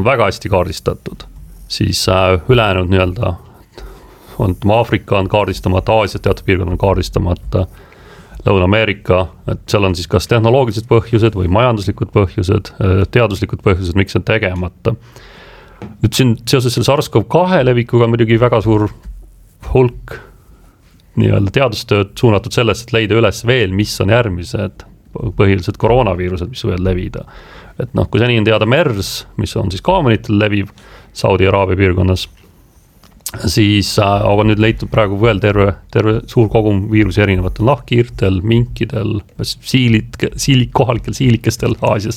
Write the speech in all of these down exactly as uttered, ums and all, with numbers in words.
väga hästi kaardistatud, siis ülejäänud nii-öelda on Aafrika on kaardistamata, Aasias teatud piirkond on kaardistamata, Lõuna-Ameerika, et seal on siis kas tehnoloogilised põhjused või majanduslikud põhjused, teaduslikud põhjused, miks on tegemata. Nüüd siin seoses selle SARS-CoV kahe levikuga on muidugi väga suur hulk nii-öelda teadustööd suunatud sellest, et leida üles veel, mis on järgmised põhilised koroonaviirused, mis võivad levida. Et noh, kui seni on teada MERS, mis on siis kaamenitel leviv Saudi-Araabia piirkonnas, siis on nüüd leitud praegu veel terve, terve suur kogum viirusi erinevatel nahkhiirtel, minkidel, siilit, siilik, kohalikel siilikestel Aasias.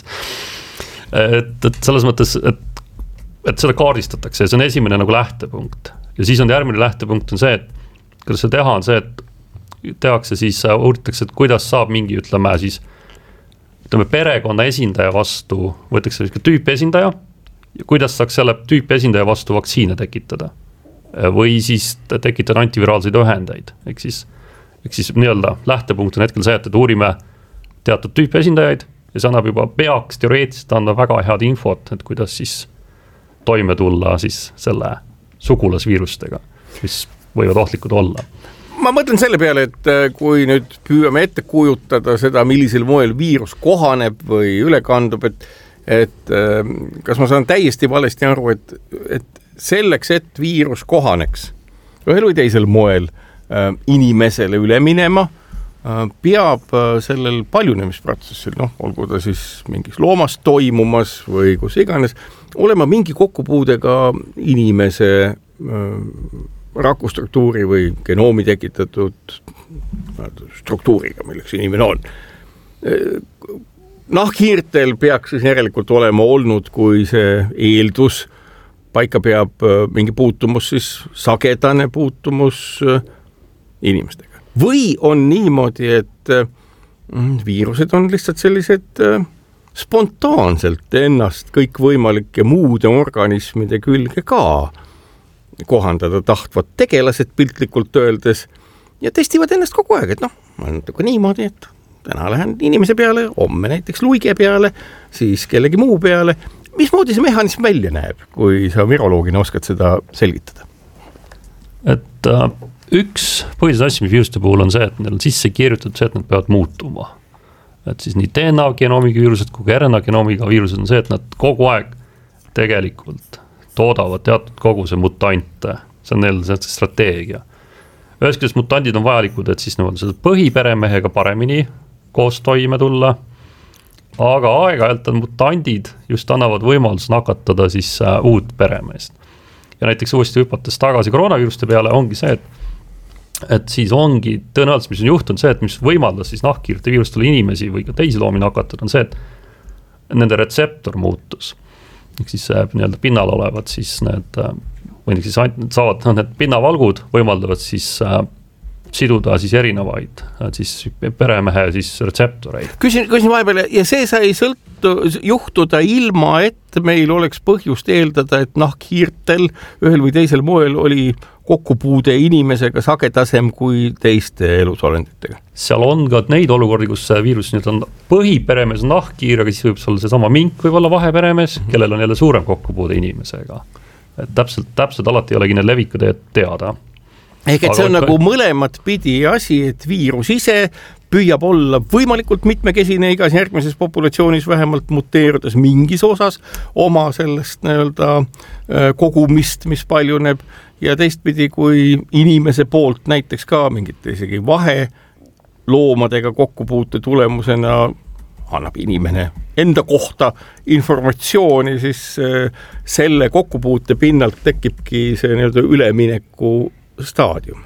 Et, et selles mõttes, et, et seda kaardistatakse ja see on esimene nagu lähtepunkt. Ja siis on järgmine lähtepunkt on see, et kuidas seda teha on see, et tehakse siis, uuritakse, et kuidas saab mingi, ütleme siis, ütleme perekonna esindaja vastu, võetakse tüüp esindaja ja kuidas saaks selle tüüp esindaja vastu vaktsiine tekitada. Või siis tekitada antiviraalseid ühendeid. Ehk siis, ehk siis nii-öelda lähtepunkt on hetkel see, et uurime teatud tüüpi esindajaid ja see annab juba peaks teoreetiliselt anda väga head infot, et kuidas siis toime tulla siis selle sugulasviirustega, mis võivad ohtlikud olla. Ma mõtlen selle peale, et kui nüüd püüame ette kujutada seda, millisel moel viirus kohaneb või üle kandub, et, et kas ma saan täiesti valesti aru, et, et selleks, et viirus kohaneks ühel või teisel moel äh, inimesele üle minema, äh, peab äh, sellel paljunemisprotsessil, noh, olgu ta siis mingis loomas toimumas või kus iganes, olema mingi kokkupuudega inimese äh, rakustruktuuri või genoomi tekitatud struktuuriga, milleks inimene on. Äh, nahkhiirtel peaks siis järelikult olema olnud, kui see eeldus paika peab mingi puutumus, siis sagedane puutumus inimestega. Või on niimoodi, et viirused on lihtsalt sellised spontaanselt ennast kõikvõimalike muude organismide külge ka kohandada tahtvad tegelased piltlikult öeldes ja testivad ennast kogu aeg, et noh, ma olen natuke niimoodi, et täna lähen inimese peale, homme näiteks luige peale, siis kellegi muu peale. Mismoodi see mehhanism välja näeb, kui sa viroloogina oskad seda selgitada? Et äh, üks põhilises asja, mis viiruste puhul on see, et neil on sisse kirjutatud see, et nad peavad muutuma. Et siis nii D N A-genoomiga viirused kui R N A-genoomiga viirused on see, et nad kogu aeg tegelikult toodavad teatud koguse mutante. See on neil see strateegia. Ühest küljest mutandid on vajalikud, et siis seda põhiperemehega paremini koos toime tulla, aga aeg-ajalt on mutandid just annavad võimalus nakatada siis äh, uut peremeest. Ja näiteks uuesti hüpates tagasi koroonaviiruste peale ongi see, et, et siis ongi tõenäoliselt, mis on juhtunud see, et mis võimaldas siis nahkhiirte viirustele inimesi või ka teisi loomi nakatada, on see, et nende retseptor muutus. Ehk siis äh, nii-öelda pinnal olevad siis need, äh, või siis saavad need pinnavalgud võimaldavad siis äh, siduda siis erinevaid siis peremehe siis retseptoreid. Küsin, küsin vahepeal, ja see sai sõltu, juhtuda ilma, et meil oleks põhjust eeldada, et nahkhiirtel ühel või teisel moel oli kokkupuude inimesega sagedasem kui teiste elusolenditega. Seal on ka neid olukordi, kus see viirus nüüd on põhiperemees nahkhiir, aga siis võib olla see sama mink võib olla vaheperemees, kellel on jälle suurem kokkupuude inimesega. Et täpselt, täpselt alati ei olegi need levikud teada. Ehk et see on aga nagu mõlemat pidi asi, et viirus ise püüab olla võimalikult mitmekesine igas järgmises populatsioonis vähemalt muteerudes mingis osas oma sellest nii-öelda kogumist, mis paljuneb ja teistpidi, kui inimese poolt näiteks ka mingite isegi vahe loomadega kokkupuute tulemusena annab inimene enda kohta informatsiooni, siis selle kokkupuute pinnalt tekibki see nii-öelda ülemineku staadium.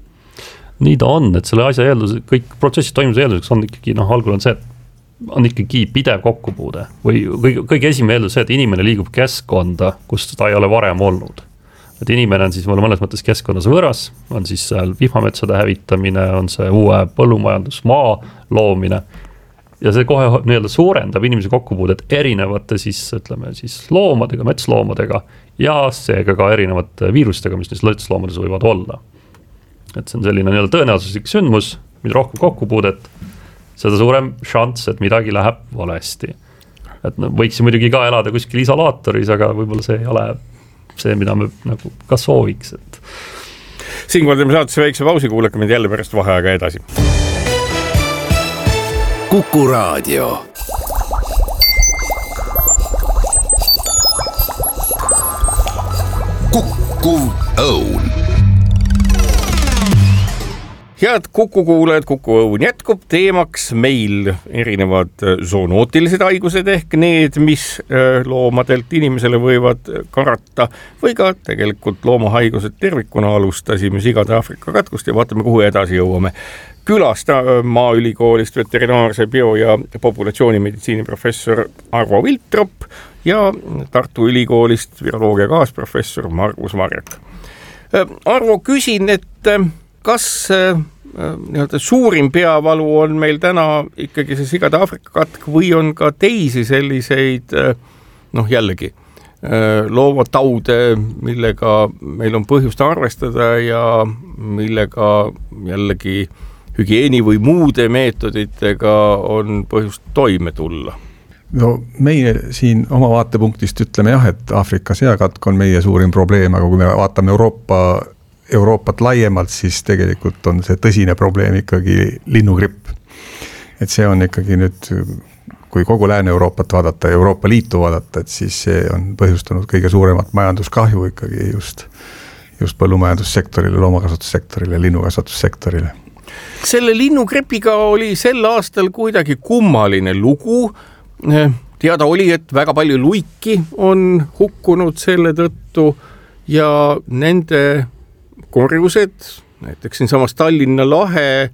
Nii ta on, et selle asja eeldus, kõik protsessid toimumise eelduseks on ikkagi, noh, algul on see, et on ikkagi pidev kokkupuude või kõige, kõige esimene eeldus see, et inimene liigub keskkonda, kus ta ei ole varem olnud. Et inimene on siis mõnes mõttes keskkonnas võõras, on siis seal vihmametsade hävitamine, on see uue põllumajandusmaa loomine ja see kohe nii-öelda suurendab inimese kokkupuudet erinevate siis, ütleme, siis loomadega, metsloomadega ja seega ka erinevate viirustega, mis neis lõtsloomades võivad olla. Et see on selline nii-öelda tõenäosuslik sündmus, mida rohkem kokkupuudet, seda suurem šants, et midagi läheb valesti. et no, võiks muidugi ka elada kuskil isolaatoris, aga võib-olla see ei ole see, mida me nagu ka sooviks, et siinkohal teeme saatesse väikse pausi, kuulake meid jälle pärast vaheaega edasi. Kuku Raadio. Kukkuv Õun. Head Kuku kuulajad, Kuku Õun jätkub, teemaks meil erinevad zoonootilised haigused ehk need, mis loomadelt inimesele võivad karata või ka tegelikult loomahaigused tervikuna. Alustasime sigade Aafrika katkust ja vaatame, kuhu edasi jõuame. Külast Maaülikoolist veterinaarse bio- ja populatsioonimeditsiini professor Arvo Viltrop ja Tartu Ülikoolist viroloogia kaasprofessor Margus Marjak. Arvo, küsin, et kas nii-öelda suurim peavalu on meil täna ikkagi see sigade Aafrika katk või on ka teisi selliseid, noh jällegi, loomataude, millega meil on põhjust arvestada ja millega jällegi hügieeni või muude meetoditega on põhjust toime tulla? No meie siin oma vaatepunktist ütleme jah, et Aafrika seakatk on meie suurim probleem, aga kui me vaatame Euroopa Euroopat laiemalt, siis tegelikult on see tõsine probleem ikkagi linnugripp. Et see on ikkagi nüüd, kui kogu Lääne-Euroopat vaadata ja Euroopa Liitu vaadata, et siis see on põhjustanud kõige suuremat majanduskahju ikkagi just, just põllumajandussektorile, loomakasvatussektorile, linnukasvatussektorile. Selle linnugripiga oli sel aastal kuidagi kummaline lugu. Teada oli, et väga palju luiki on hukkunud selle tõttu ja nende korjused, näiteks siin samas Tallinna lahe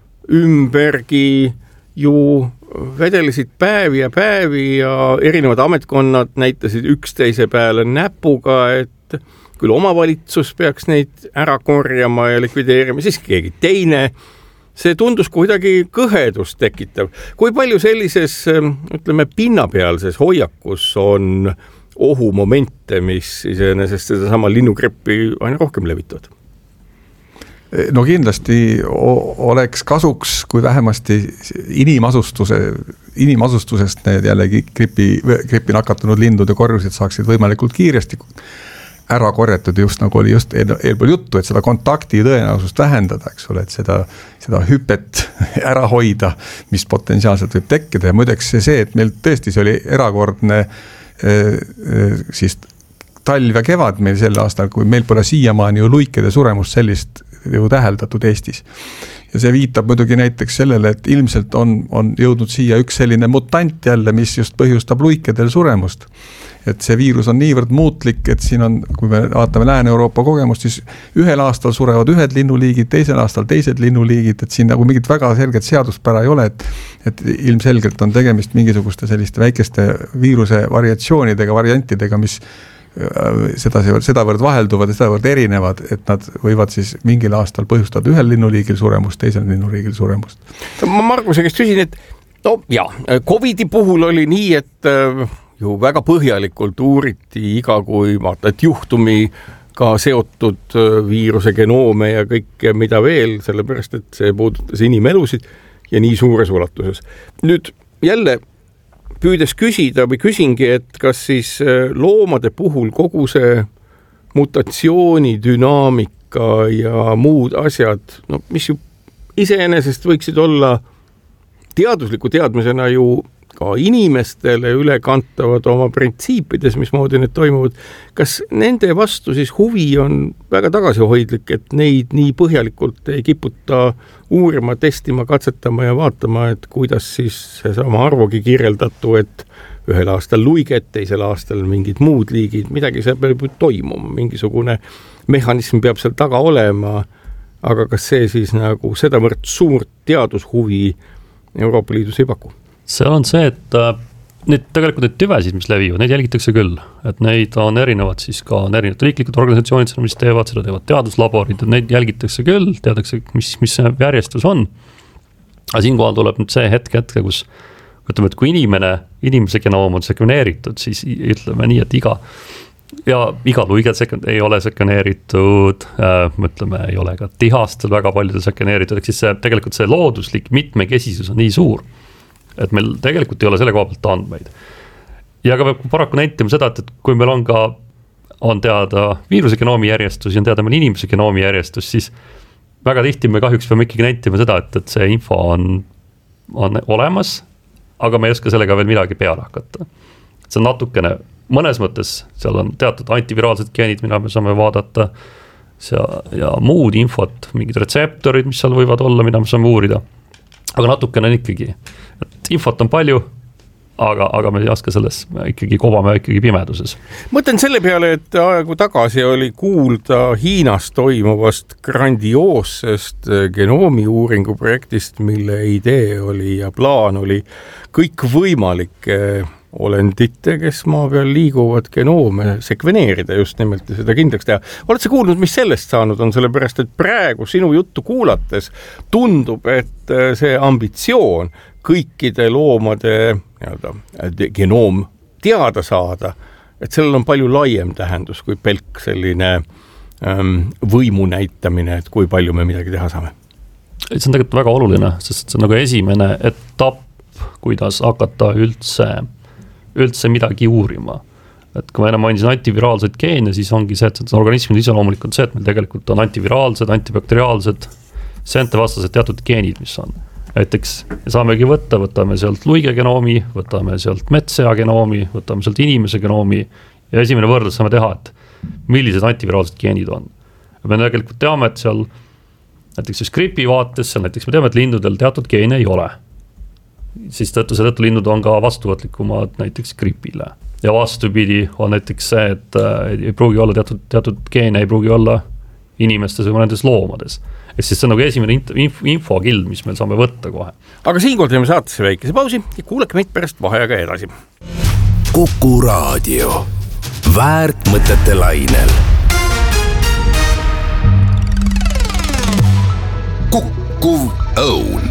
ümbergi ju vedelesid päevi ja päevi ja erinevad ametkonnad näitasid üksteise peale näpuga, et küll omavalitsus peaks neid ära korjama ja likvideerima, siis keegi teine. See tundus kuidagi kõhedust tekitav. Kui palju sellises, ütleme, pinnapealses hoiakus on ohumomente, mis iseenesest seda sama linnugrippi aina rohkem levitavad? No kindlasti oleks kasuks, kui vähemasti inimasustuse, inimasustusest need jällegi gripi, gripi nakatunud lindude korjused saaksid võimalikult kiiresti ära korjatud, just nagu oli just eelpool juttu, et seda kontakti tõenäosust vähendada, eks ole, et seda, seda hüpet ära hoida, mis potentsiaalselt võib tekkida. Ja muideks see, et meil tõesti see oli erakordne siis talv ja kevad meil sel aastal, kui meil pole siiamaani ju luikede suremust sellist ju täheldatud Eestis. Ja see viitab muidugi näiteks sellele, et ilmselt on, on jõudnud siia üks selline mutant jälle, mis just põhjustab luikedel suremust. Et see viirus on niivõrd muutlik, et siin on, kui me vaatame Lääne-Euroopa kogemust, siis ühel aastal surevad ühed linnuliigid, teisel aastal teised linnuliigid, et siin nagu mingit väga selget seaduspära ei ole, et, et ilmselgelt on tegemist mingisuguste selliste väikeste viiruse variatsioonidega, variantidega, mis seda, sedavõrd vahelduvad ja sedavõrd erinevad, et nad võivad siis mingil aastal põhjustada ühel linnuliigil suremust, teisel linnuliigil suremust. Ma Marguse käest küsin, et no jah, Covidi puhul oli nii, et ju väga põhjalikult uuriti iga kui vaata, et juhtumi ka seotud viiruse genoome ja kõike mida veel, sellepärast, et see puudutas inimelusid ja nii suures ulatuses. Nüüd jälle püüdes küsida või küsingi, et kas siis loomade puhul kogu see mutatsiooni, dünaamika ja muud asjad, no, mis ju iseenesest võiksid olla teadusliku teadmisena ju ka inimestele üle kantavad oma printsiipides, mismoodi need toimuvad. Kas nende vastu siis huvi on väga tagasihoidlik, et neid nii põhjalikult ei kiputa uurima, testima, katsetama ja vaatama, et kuidas siis see sama Arvogi kirjeldatu, et ühel aastal luiget, teisel aastal mingid muud liigid, midagi seal peab toimuma, mingisugune mehhanism peab seal taga olema, aga kas see siis nagu sedavõrd suurt teadushuvi Euroopa Liidus ei paku? Seal on see, et need tegelikult need tüvesid, mis levivad, neid jälgitakse küll, et neid on erinevad, siis ka on erinevad riiklikud organisatsioonid, mis teevad, seda teevad teaduslaborid, et neid jälgitakse küll, teadakse, mis, mis see järjestus on. Aga siinkohal tuleb nüüd see hetk hetke, kus ütleme, et kui inimene, inimese genoom on sekveneeritud, siis ütleme nii, et iga ja iga luiget sekund ei ole sekveneeritud, äh, mõtleme, ei ole ka tihastel väga paljudel sekveneeritud, ehk siis see, tegelikult see looduslik mitmekesisus on nii suur, et meil tegelikult ei ole selle koha pealt andmeid. ja ka peab paraku nentima seda, et, et kui meil on ka on teada viiruse genoomi järjestus ja on teada meil inimese genoomi järjestus, siis väga tihti me kahjuks peame ikkagi nentima seda, et, et see info on, on olemas, aga me ei oska sellega veel midagi peale hakata. See on natukene, mõnes mõttes seal on teatud antiviraalsed geenid, mida me saame vaadata ja, ja muud infot, mingid retseptorid, mis seal võivad olla, mida me saame uurida. Aga natukene on ikkagi, et infot on palju, aga, aga me ei oska selles, me ikkagi kobame ikkagi pimeduses. Mõtlen selle peale, et aegu tagasi oli kuulda Hiinas toimuvast grandioossest genoomi uuringu projektist, mille idee oli ja plaan oli kõik võimalike olendite, kes maa peal liiguvad genoome sekveneerida just nimelt ja seda kindlaks teha. Oled sa kuulnud, mis sellest saanud on, sellepärast, et praegu sinu juttu kuulates tundub, et see ambitsioon kõikide loomade nii-öelda, genoom teada saada, et sellel on palju laiem tähendus kui pelk selline ähm, võimu näitamine, et kui palju me midagi teha saame. See on tegelikult väga oluline, sest see on nagu esimene etapp, kuidas hakata üldse üldse midagi uurima. Et kui ma enam mainisin antiviraalseid geene, siis ongi see, et organismid ise loomulikult see, et meil tegelikult on antiviraalsed, antibakteriaalsed, seentevastased teatud geenid, mis on. Näiteks saamegi võtta, võtame sealt luige genoomi, võtame sealt metsea genoomi, võtame sealt inimese genoomi ja esimene võrdlus saame teha, et millised antiviraalsed geenid on. Me tegelikult teame, et seal näiteks siis gripi vaates, seal näiteks me teame, et lindudel teatud geene ei ole. Siis tõttu see tõttu linnud on ka vastuvõtlikumad näiteks gripile. Ja vastupidi on näiteks see, et ei pruugi olla teatud, teatud geene, ei pruugi olla inimestes või nendes loomades. Et siis see on nagu esimene info, infokild, mis meil saame võtta kohe. Aga siinkohal teeme saatesse väikese pausi ja kuulake meid pärast vaheajaga edasi. Kuku Raadio. Väärt mõtete lainel. Kuku Õun.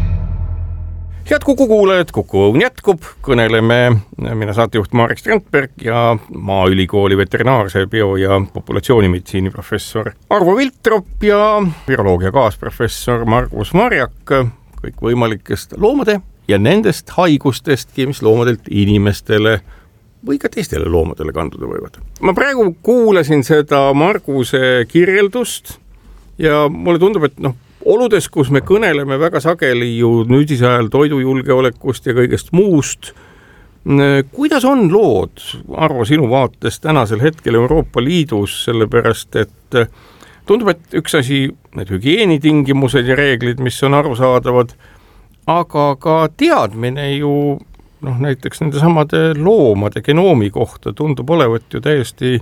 Head Kuku kuulajad, Kuku Õun jätkub, kõneleme mina saatejuht Marek Strandberg ja Maaülikooli veterinaarse bio- ja populatsioonimeditsiini professor Arvo Viltrop ja viroloogia kaasprofessor Margus Marjak kõik võimalikest loomade ja nendest haigustestki, mis loomadelt inimestele või ka teistele loomadele kanduda võivad. Ma praegu kuulasin seda Marguse kirjeldust ja mulle tundub, et noh, oludes, kus me kõneleme väga sageli ju nüüdise ajal toidujulgeolekust ja kõigest muust, kuidas on lood, Arvo, sinu vaates tänasel hetkel Euroopa Liidus, sellepärast, et tundub, et üks asi, need hügieenitingimused ja reeglid, mis on arusaadavad, aga ka teadmine ju noh, näiteks nende samade loomade genoomi kohta tundub olevat ju täiesti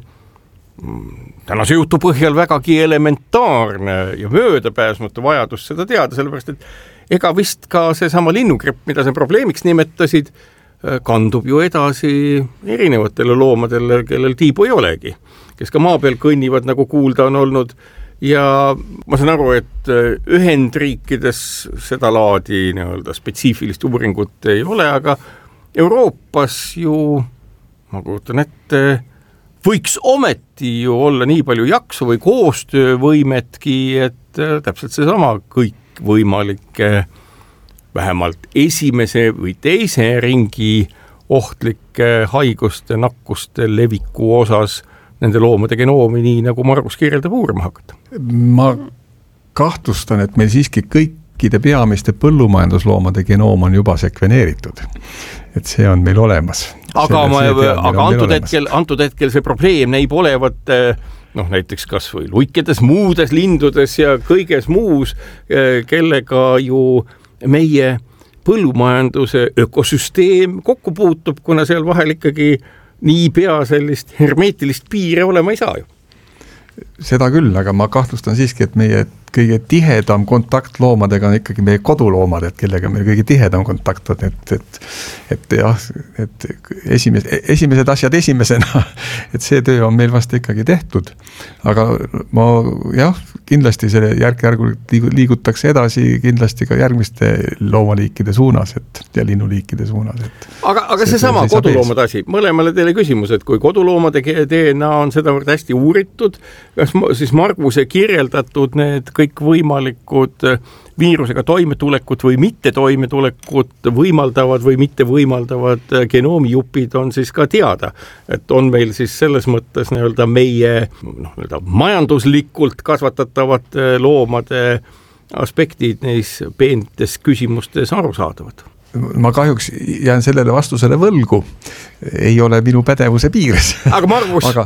tänase jutu põhjal vägagi elementaarne ja möödapääsmatu vajadus seda teada, sellepärast, et ega vist ka see sama linnugripp, mida sa probleemiks nimetasid, kandub ju edasi erinevatele loomadele, kellel tiibu ei olegi, kes ka maa peal kõnnivad, nagu kuulda on olnud. Ja ma saan aru, et Ühendriikides seda laadi nii-öelda spetsiifilist uuringut ei ole, aga Euroopas ju, ma kujutan ette, võiks ometi ju olla nii palju jaksu või koostöövõimetki, et täpselt see sama kõik võimalike vähemalt esimese või teise ringi ohtlike haiguste, nakkuste leviku osas nende loomade genoomi, nii nagu Margus kirjeldab, uurima hakata. Ma kahtlustan, et meil siiski kõikide peamiste põllumajandusloomade genoom on juba sekveneeritud. Et see on meil olemas. Aga, ma, aga antud, hetkel, antud hetkel see probleem näib olevat noh, näiteks kas või luikedes, muudes lindudes ja kõiges muus, kellega ju meie põllumajanduse ökosüsteem kokku puutub, kuna seal vahel ikkagi nii pea sellist hermeetilist piire olema ei saa ju. Seda küll, aga ma kahtlustan siiski, et meie kõige tihedam kontakt loomadega on ikkagi meie koduloomad, et kellega meil kõige tihedam kontakt on, et, et, et jah, et esimes, esimesed asjad esimesena, et see töö on meil vast ikkagi tehtud. Aga ma jah, kindlasti selle järk-järgult liigutakse edasi kindlasti ka järgmiste loomaliikide suunas et, ja linnuliikide suunas. Et aga aga see, see sama koduloomade asi, mõlemale teile küsimus, et kui koduloomade D N A on sedavõrd hästi uuritud, kas kas siis Marguse kirjeldatud need kõik võimalikud viirusega toimetulekut või mitte toimetulekut võimaldavad või mitte võimaldavad genoomijupid on siis ka teada, et on meil siis selles mõttes nii-öelda meie noh, nii-öelda majanduslikult kasvatatavate loomade aspektid neis peentes küsimustes arusaadavad. Ma kahjuks jään sellele vastusele võlgu, ei ole minu pädevuse piires. Aga Margus... Aga...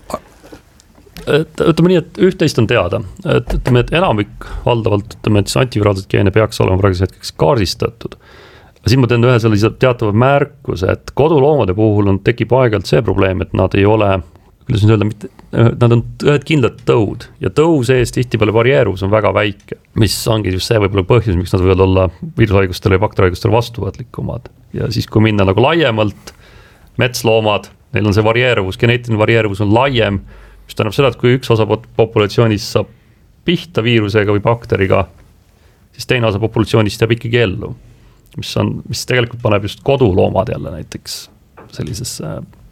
Et, ütleme nii, et üht-teist on teada, et, ütleme, et enamik valdavalt, ütleme, et antiviraalsed geene peaks olema praeguse hetkeks kaardistatud. Siin ma teen ühe sellise teatava märkuse, et koduloomade puhul on, tekib aegalt see probleem, et nad ei ole, kuidas nüüd öelda, mitte, nad on ühed kindlad tõud ja tõu sees tihtipeale varieeruvus on väga väike, mis ongi just see võib-olla põhjus, miks nad võivad olla viirushaigustele ja bakterihaigustele vastuvõtlikumad. Ja siis, kui minna nagu laiemalt, metsloomad, neil on see varieeruvus, geneetiline varieeruvus on laiem, mis tähendab seda, et kui üks osa populatsioonist saab pihta viirusega või bakteriga, siis teine osa populatsioonist jääb ikkagi ellu, mis, on, mis tegelikult paneb just koduloomad jälle näiteks sellisesse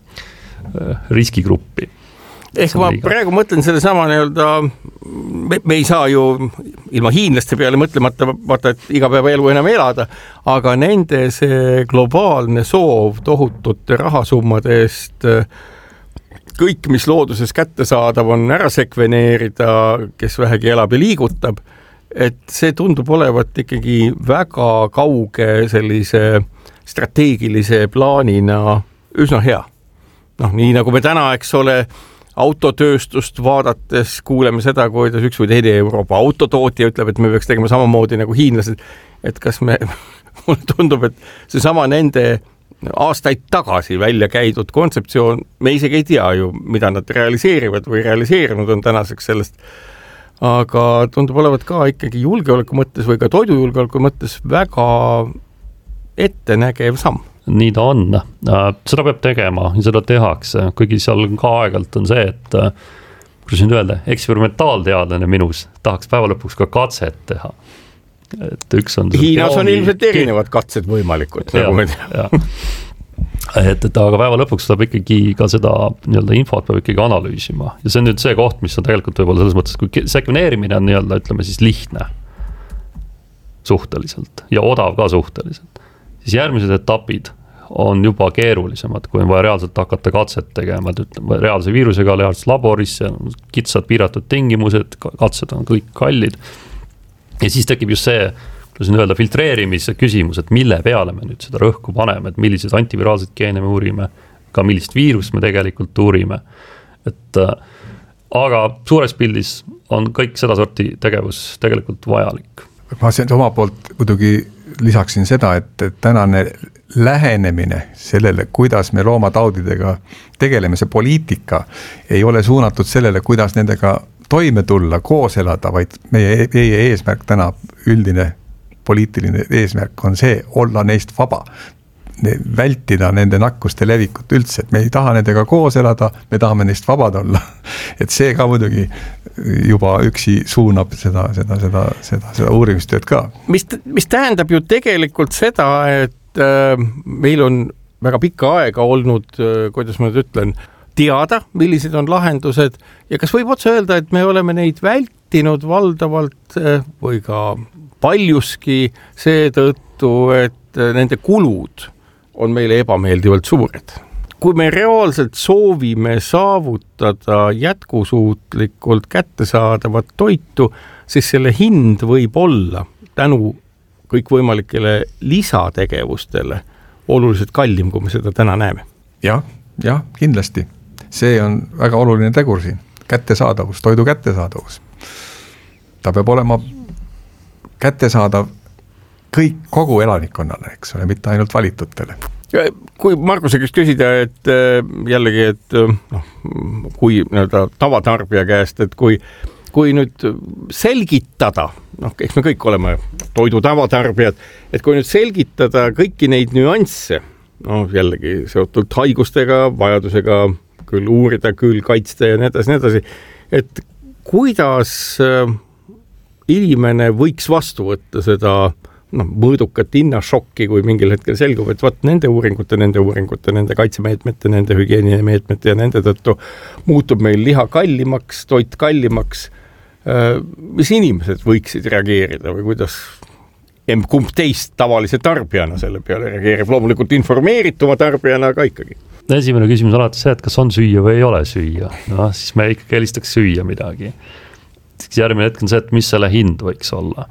riskigruppi. Ehk ma praegu mõtlen selle sama nii-öelda, me, me ei saa ju ilma hiinlaste peale mõtlemata, vaata, et iga päeva elu enam elada, aga nende see globaalne soov tohutute rahasummade eest kõik, mis looduses kätte saadav on ära sekveneerida, kes vähegi elab ja liigutab, et see tundub olevat ikkagi väga kauge sellise strateegilise plaanina üsna hea. Noh, nii nagu me täna, eks ole, autotööstust vaadates kuuleme seda, kuidas üks või teine Euroopa autotootja ütleb, et me peaks tegema samamoodi nagu hiinlased, et kas me, mulle tundub, et see sama nende aastaid tagasi välja käidud kontseptsioon, me isegi ei tea ju, mida nad realiseerivad või realiseerinud on tänaseks sellest, aga tundub olevat ka ikkagi julgeoleku mõttes või ka toidujulgeoleku mõttes väga ettenägev samm. Nii ta on. Seda peab tegema ja seda tehakse, kuigi seal ka aegalt on see, et kuidas nüüd öelda, eksperimentaalteadlane minus tahaks päeva lõpuks ka katset teha. Et üks on Hiinas on ilmselt erinevad katsed võimalikud, nagu me teame. Et, et aga päeva lõpuks saab ikkagi ka seda nii-öelda infot peab ikkagi analüüsima ja see on nüüd see koht, mis on tegelikult võib-olla selles mõttes, kui sekveneerimine on nii-öelda, ütleme siis lihtne suhteliselt ja odav ka suhteliselt, siis järgmised etapid on juba keerulisemad, kui on vaja reaalselt hakata katset tegema, et ütleme, reaalse viirusega reaalses laboris, kitsad piiratud tingimused, katsed on kõik kallid ja siis tekib just see, kuidas nüüd öelda, filtreerimise küsimus, et mille peale me nüüd seda rõhku paneme, et millised antiviraalsed geene me uurime, ka millist viirust me tegelikult uurime. Et, aga suures pildis on kõik seda sorti tegevus tegelikult vajalik. Ma oma poolt muidugi lisaksin seda, et tänane lähenemine sellele, kuidas me loomataudidega tegeleme, see poliitika ei ole suunatud sellele, kuidas nendega toime tulla, koos elada, vaid meie, meie eesmärk täna, üldine poliitiline eesmärk on see, olla neist vaba, vältida nende nakkuste levikut üldse, et me ei taha nendega koos elada, me tahame neist vabad olla. Et see ka muidugi juba üksi suunab seda, seda, seda, seda, seda uurimistööd ka. Mis, mis tähendab ju tegelikult seda, et äh, meil on väga pikka aega olnud, äh, kuidas ma nüüd ütlen, teada, millised on lahendused ja kas võib otsa öelda, et me oleme neid vältinud valdavalt äh, või ka paljuski seetõttu, et äh, nende kulud on meile ebameeldivalt suured. Kui me reaalselt soovime saavutada jätkusuutlikult kättesaadavat toitu, siis selle hind võib olla tänu kõikvõimalikele lisategevustele oluliselt kallim, kui me seda täna näeme. Jah, jah, kindlasti. See on väga oluline tegur siin. Kättesaadavus, toidu kättesaadavus. Ta peab olema kättesaadav kõik kogu elanikkonnale, eks ole, mitte ainult valitutele. Kui Marguse käest küsida, et jällegi, et noh, kui nii-öelda tavatarbija käest, et kui, kui nüüd selgitada, noh, eks me kõik oleme toidu tavatarbijad, et kui nüüd selgitada kõiki neid nüansse, noh, jällegi seotult haigustega, vajadusega küll uurida, küll kaitsta ja nii edasi, nii edasi, et kuidas inimene võiks vastu võtta seda noh, mõõdukat hinnašokki, kui mingil hetkel selgub, et vaat nende uuringute, nende uuringute, nende kaitsemeetmete, nende hügieenimeetmete ja nende tõttu muutub meil liha kallimaks, toit kallimaks. Mis inimesed võiksid reageerida või kuidas kumb teist tavalise tarbijana selle peale reageerib? Loomulikult informeerituma tarbijana, aga ikkagi. Esimene küsimus alati see, et kas on süüa või ei ole süüa. No, siis me ikkagi helistaks süüa midagi. Järgmine hetk on see, et mis selle hind võiks olla.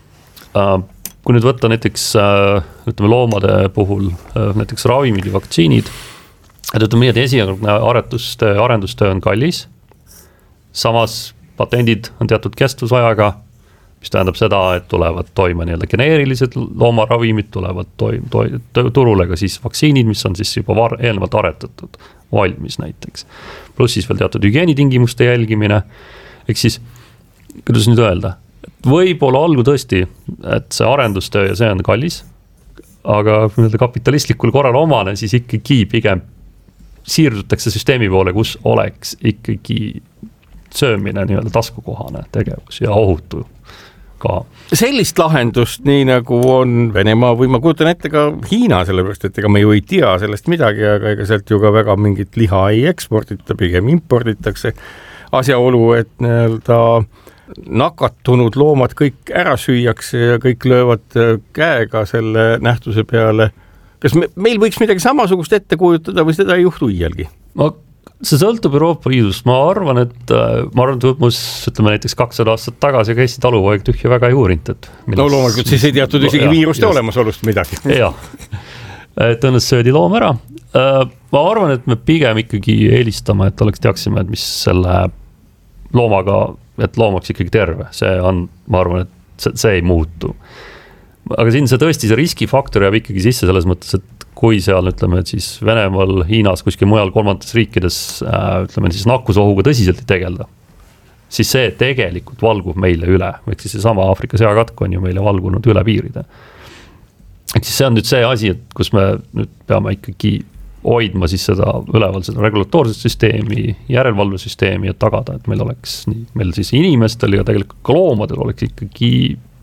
Kui nüüd võtta näiteks ütleme, loomade puhul näiteks ravimid ja vaktsiinid, et ütleme nii, et esialgne arendustöö, arendustöö on kallis, samas patendid on teatud kestvusajaga, mis tähendab seda, et tulevad toime nii-öelda geneerilised loomaravimid, tulevad toim, to, turule ka siis vaktsiinid, mis on siis juba var, eelnevalt aretatud, valmis näiteks. Pluss siis veel teatud hügieenitingimuste jälgimine. Ehk siis, kuidas nüüd öelda, võib-olla olgu tõesti, et see arendustöö ja see on kallis, aga kapitalistlikul korral omane, siis ikkagi pigem siirdutakse süsteemi poole, kus oleks ikkagi söömine nii-öelda taskukohane tegevus ja ohutu ka. Sellist lahendust, nii nagu on Venemaa või ma kujutan ette ka Hiina, sellepärast, et ega me ju ei tea sellest midagi, aga ega sealt ju ka väga mingit liha ei ekspordita, pigem imporditakse. Asjaolu, et nii-öelda nakatunud loomad kõik ära süüakse ja kõik löövad käega selle nähtuse peale. Kas me, meil võiks midagi samasugust ette kujutada või seda ei juhtu iialgi? Ma see sõltub Euroopa Liidust, ma arvan, et ma arvan, et mus, ütleme näiteks kakssada aastat tagasi ka Eesti talupoeg tühja väga ei uurinud. Et no loomulikult siis ei teatud isegi ja, viiruste just olemasolust midagi. Jah, et õnnes söödi loom ära. Ma arvan, et me pigem ikkagi eelistame, et oleks teaksime, et mis selle loomaga, et loomaks ikkagi terve. See on, ma arvan, et see, see ei muutu. Aga siin see tõesti see riskifaktor jääb ikkagi sisse selles mõttes, et kui seal ütleme, et siis Venemaal, Hiinas, kuskil mujal kolmandates riikides ütleme siis nakkusohuga tõsiselt ei tegelda, siis see tegelikult valgub meile üle. Ehk siis see sama Aafrika seakatk on ju meile valgunud üle piiride. Ehk siis see on nüüd see asi, et kus me nüüd peame ikkagi hoidma siis seda üleval seda regulatoorset süsteemi, järelevalvesüsteemi, et tagada, et meil oleks nii, meil siis inimestel ja tegelikult ka loomadel oleks ikkagi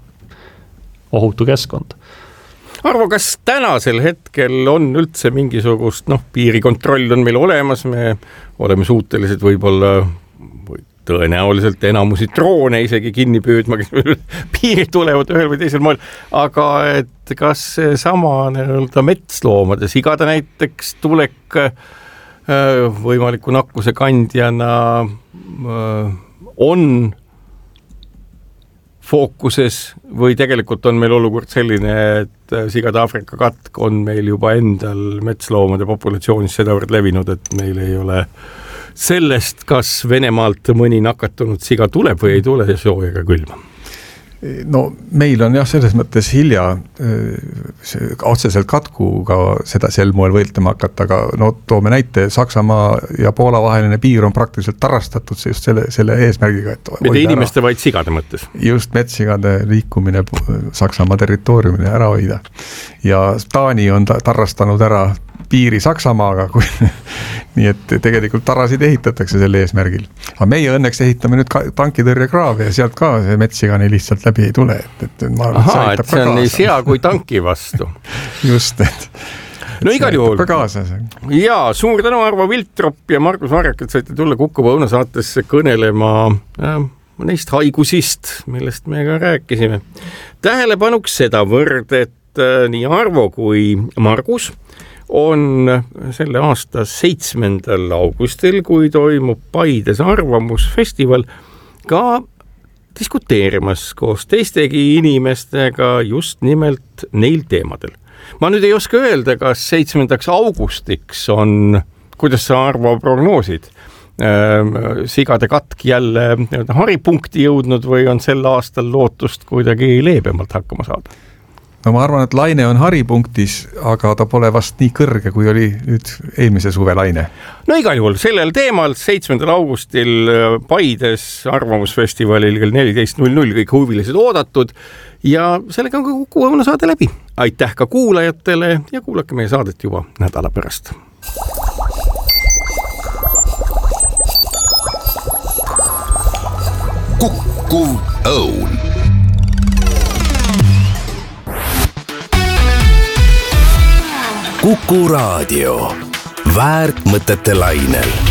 ohutu keskkond. Arvo, kas tänasel hetkel on üldse mingisugust, noh, piirikontroll on meil olemas, me oleme suutelised võib-olla või tõenäoliselt enamusi droone isegi kinni püüdma, kes piirid tulevad ühel või teisel moel, aga et kas see sama nii-öelda metsloomade sigade näiteks tulek võimaliku nakkuse kandjana on fookuses või tegelikult on meil olukord selline, et sigade Aafrika katk on meil juba endal metsloomade populatsioonis sedavõrd levinud, et meil ei ole sellest, kas Venemaalt mõni nakatunud siga tuleb või ei tule soojaga külma. No meil on jah, selles mõttes hilja otseselt katkuga seda sel moel võitlema hakata, aga no toome näite, Saksamaa ja Poola vaheline piir on praktiliselt tarastatud just selle, selle eesmärgiga. Mitte inimeste, vaid sigade mõttes. Just metsigade liikumine Saksamaa territooriumile ära hoida. Ja Taani on tarrastanud ära piiri Saksamaaga, kui, nii et tegelikult tarasid ehitatakse selle eesmärgil. Aga meie õnneks ehitame nüüd tankitõrjekraave ja sealt ka see metsigani lihtsalt läbi ei tule. Et, et, ma arvan, Aha, et see on nii sea kui tanki vastu. Just, et, no igal juhul. Ja, suur tänu Arvo Viltrop ja Margus Varjak, et saite tulla Kuku Õunasaatesse kõnelema äh, neist haigusist, millest me ka rääkisime. Tähelepanuks seda võrd, et äh, nii Arvo kui Margus on selle aasta seitsmendal augustil, kui toimub Paides arvamusfestival, ka diskuteerimas koos teistegi inimestega just nimelt neil teemadel. Ma nüüd ei oska öelda, kas seitsmendaks augustiks on, kuidas sa Arvo prognoosid, sigade katk jälle haripunkti jõudnud või on sel aastal lootust kuidagi leebemalt hakkama saada? No ma arvan, et laine on haripunktis, aga ta pole vast nii kõrge, kui oli nüüd eelmise suve laine. No igal juhul sellel teemal seitsmendal augustil Paides arvamusfestivalil kell neliteist null null kõik huvilised oodatud ja sellega on ka Kuku Õunasaade läbi. Aitäh ka kuulajatele ja kuulake meie saadet juba nädala pärast. Kuku Õun. Kuku Raadio, väärt mõtete lainel.